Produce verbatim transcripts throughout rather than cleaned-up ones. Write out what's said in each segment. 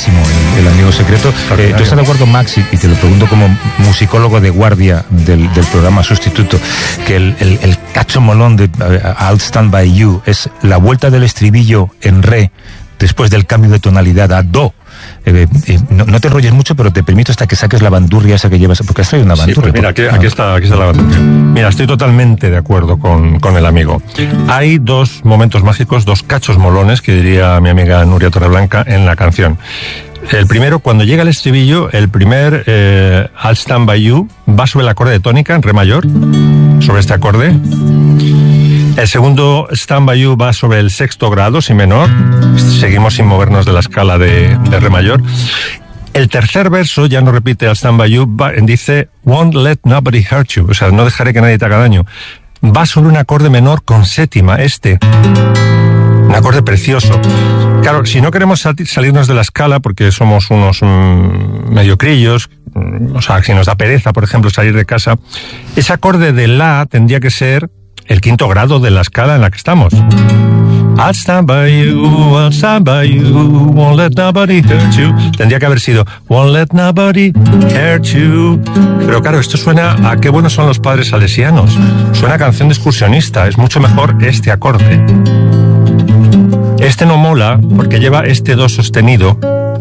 máximo el, el amigo secreto. Eh, ¿Tú estás de acuerdo, Max, y, y te lo pregunto como musicólogo de guardia del, del programa Sustituto, que el, el, el cacho molón de uh, I'll Stand By You es la vuelta del estribillo en re después del cambio de tonalidad a do? Eh, eh, no, no te enrolles mucho, pero te permito hasta que saques la bandurria esa que llevas, porque has traído una bandurria. Sí, pues mira, aquí, aquí, está, aquí está la bandurria. Mira, estoy totalmente de acuerdo con, con el amigo. Hay dos momentos mágicos, dos cachos molones, que diría mi amiga Nuria Torreblanca, en la canción. El primero, cuando llega el estribillo, el primer eh, I'll Stand By You va sobre el acorde de tónica en re mayor, sobre este acorde. El segundo Stand By You va sobre el sexto grado, si menor. Seguimos sin movernos de la escala de, de re mayor. El tercer verso ya no repite I'll Stand By You, va, dice Won't Let Nobody Hurt You, o sea, no dejaré que nadie te haga daño. Va sobre un acorde menor con séptima, este. Un acorde precioso. Claro, si no queremos salirnos de la escala, porque somos unos mmm, mediocrillos, mmm, o sea, si nos da pereza, por ejemplo, salir de casa, ese acorde de la tendría que ser el quinto grado de la escala en la que estamos. I'll stand by you, I'll stand by you, won't let nobody hurt you. Tendría que haber sido won't let nobody hurt you. Pero claro, esto suena a qué buenos son los padres salesianos. Suena a canción de excursionista. Es mucho mejor este acorde. Este no mola porque lleva este do sostenido,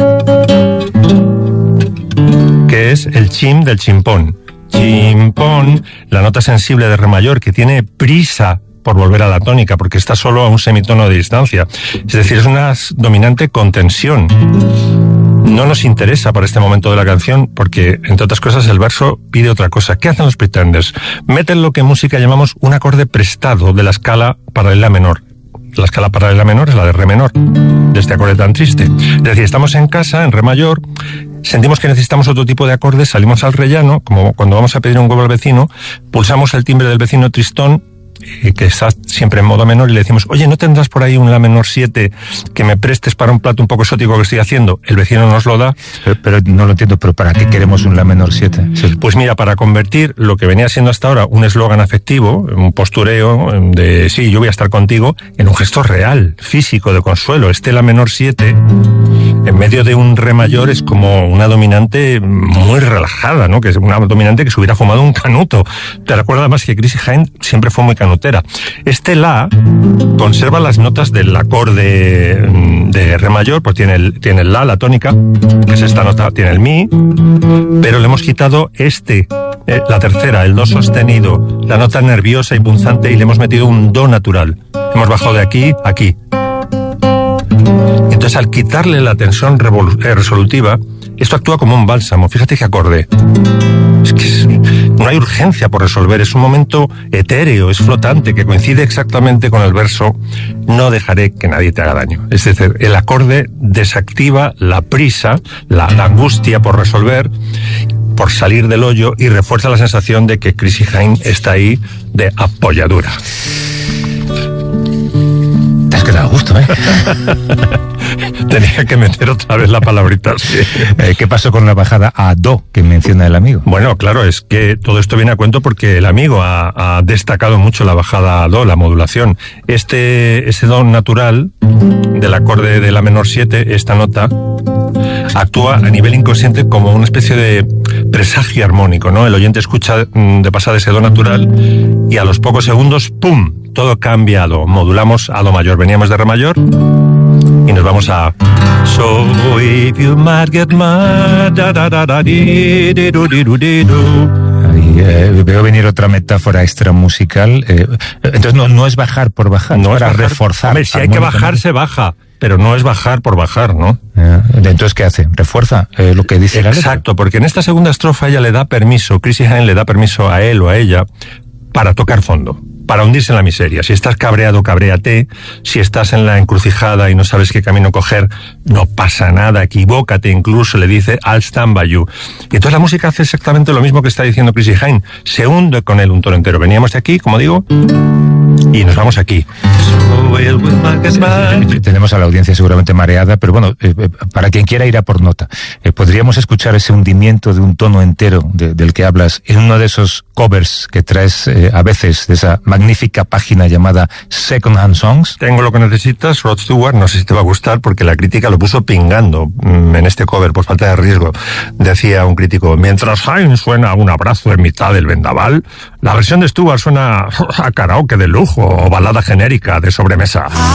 que es el chim del chimpón. Chimpón, la nota sensible de re mayor que tiene prisa por volver a la tónica porque está solo a un semitono de distancia. Es decir, es una dominante con tensión. No nos interesa para este momento de la canción porque, entre otras cosas, el verso pide otra cosa. ¿Qué hacen los Pretenders? Meten lo que en música llamamos un acorde prestado de la escala paralela menor. La escala paralela menor es la de re menor, de este acorde tan triste. Es decir, estamos en casa, en re mayor, sentimos que necesitamos otro tipo de acordes, salimos al rellano, como cuando vamos a pedir un huevo al vecino, pulsamos el timbre del vecino tristón, que está siempre en modo menor, y le decimos, oye, ¿no tendrás por ahí un la menor siete que me prestes para un plato un poco exótico que estoy haciendo? El vecino nos lo da. Pero, pero no lo entiendo, ¿pero para qué queremos un la menor siete? Sí. Pues mira, para convertir lo que venía siendo hasta ahora un eslogan afectivo, un postureo de sí, yo voy a estar contigo, en un gesto real, físico, de consuelo. Este la menor siete, en medio de un re mayor, es como una dominante muy relajada, ¿no? Que es una dominante que se hubiera fumado un canuto. Te recuerda además que Chrissie Hynde siempre fue muy canutera. Este la conserva las notas del acorde de re mayor, pues tiene el, tiene el la, la tónica, que es esta nota, tiene el mi, pero le hemos quitado este, eh, la tercera, el do sostenido, la nota nerviosa y punzante, y le hemos metido un do natural. Hemos bajado de aquí a aquí. Entonces, al quitarle la tensión eh, resolutiva, esto actúa como un bálsamo. Fíjate qué acorde. Es que es, no hay urgencia por resolver, es un momento etéreo, es flotante, que coincide exactamente con el verso no dejaré que nadie te haga daño. Es decir, el acorde desactiva la prisa, la, la angustia por resolver, por salir del hoyo, y refuerza la sensación de que Chrissie Hynde está ahí de apoyadura. Te has quedado a gusto, ¿eh? Tenía que meter otra vez la palabrita. Sí. Eh, ¿Qué pasó con la bajada a do que menciona el amigo? Bueno, claro, es que todo esto viene a cuento porque el amigo ha, ha destacado mucho la bajada a do, la modulación. Este, ese do natural del acorde de la menor siete, esta nota, actúa a nivel inconsciente como una especie de presagio armónico, ¿no? El oyente escucha de pasada ese do natural y a los pocos segundos, ¡pum!, todo cambia a do. Modulamos a do mayor. Veníamos de re mayor y nos vamos a So if you might get mad, da da da da di di du di du di du. Ahí, eh, veo venir otra metáfora extra musical. Eh, entonces no, no es bajar por bajar, no es para bajar, reforzar. Hombre, si hay que bajar, se baja, pero no es bajar por bajar, ¿no? Eh, entonces, ¿qué hace? Refuerza eh, lo que dice la letra. Exacto, porque en esta segunda estrofa ella le da permiso, Chrissie Hynde le da permiso a él o a ella para tocar fondo, para hundirse en la miseria. Si estás cabreado, cabréate. Si estás en la encrucijada y no sabes qué camino coger, no pasa nada, equivócate incluso, le dice I'll stand by you. Y entonces la música hace exactamente lo mismo que está diciendo Chrissie Hynde. Se hunde con él un tono entero. Veníamos de aquí, como digo, y nos vamos aquí. Tenemos a la audiencia seguramente mareada, pero bueno, eh, para quien quiera ir a por nota, eh, podríamos escuchar ese hundimiento de un tono entero de, del que hablas en uno de esos covers que traes eh, a veces, de esa magnífica página llamada Second Hand Songs. Tengo lo que necesitas, Rod Stewart, no sé si te va a gustar porque la crítica lo puso pingando en este cover por falta de riesgo. Decía un crítico, mientras Haim suena un abrazo en mitad del vendaval, la versión de Stewart suena a karaoke de lujo o balada genérica de sobremesa.